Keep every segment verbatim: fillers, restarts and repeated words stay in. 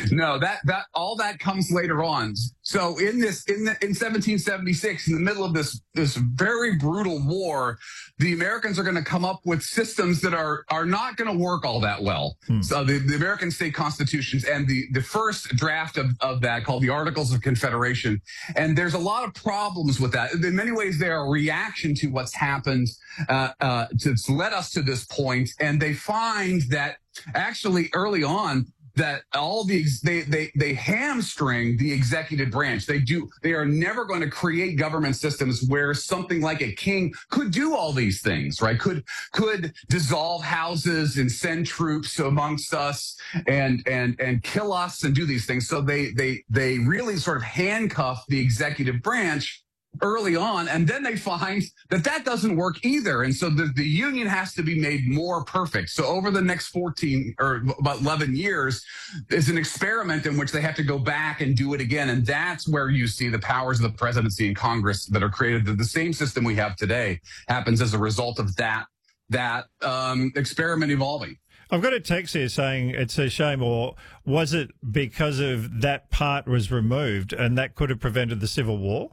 No, that that all that comes later on. So in this in the, in seventeen seventy-six, in the middle of this this very brutal war, the Americans are going to come up with systems that are are not going to work all that well. Hmm. So the, the American state constitutions and the the first draft of of that, called the Articles of Confederation, and there's a lot of problems with that. In many ways, they are a reaction to what's happened uh, uh, to led us to this point, and they find that actually early on, that all the they they they hamstring the executive branch. They do they are never going to create government systems where something like a king could do all these things, right? Could could dissolve houses and send troops amongst us and and and kill us and do these things. So they they they really sort of handcuff the executive branch early on, and then they find that that doesn't work either. And so the, the union has to be made more perfect. So over the next fourteen or about eleven years is an experiment in which they have to go back and do it again. And that's where you see the powers of the presidency and Congress that are created. The same system we have today happens as a result of that, that um, experiment evolving. I've got a text here saying it's a shame, or was it because of that part was removed and that could have prevented the Civil War?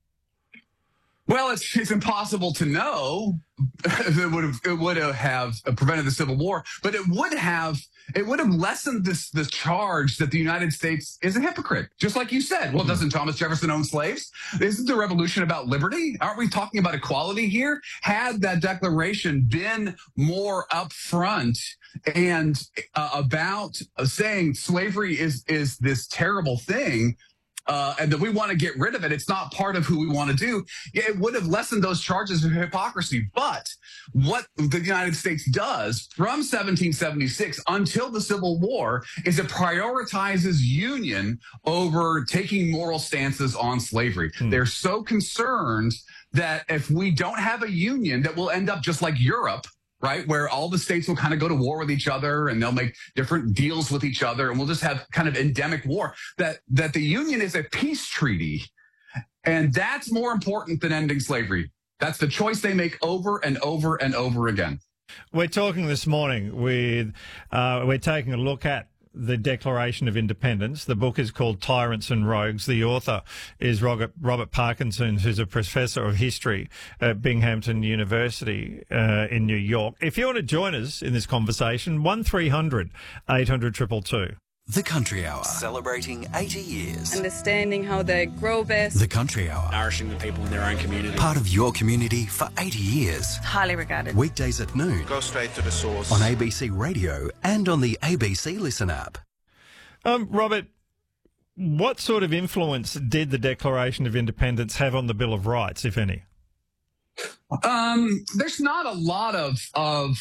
Well, it's, it's impossible to know if it would have it would have prevented the Civil War, but it would have it would have lessened this the charge that the United States is a hypocrite. Just like you said, well, doesn't Thomas Jefferson own slaves? Isn't the Revolution about liberty? Aren't we talking about equality here? Had that declaration been more upfront and uh, about uh, saying slavery is is this terrible thing, Uh, and that we want to get rid of it, it's not part of who we want to do, yeah, it would have lessened those charges of hypocrisy. But what the United States does from seventeen seventy-six until the Civil War is it prioritizes union over taking moral stances on slavery. Hmm. They're so concerned that if we don't have a union, that we'll end up just like Europe, right, where all the states will kind of go to war with each other and they'll make different deals with each other, and we'll just have kind of endemic war, that that the union is a peace treaty, and that's more important than ending slavery. That's the choice they make over and over and over again. We're talking this morning with, uh, we're taking a look at the Declaration of Independence. The book is called Tyrants and Rogues. The author is Robert, Robert Parkinson, who's a professor of history at Binghamton University uh, in New York. If you want to join us in this conversation, one three hundred eight hundred two two two. The Country Hour. Celebrating eighty years. Understanding how they grow best. The Country Hour. Nourishing the people in their own community. Part of your community for eighty years. Highly regarded. Weekdays at noon. Go straight to the source. On A B C Radio and on the A B C Listen app. Um, Robert, what sort of influence did the Declaration of Independence have on the Bill of Rights, if any? Um, there's not a lot of, of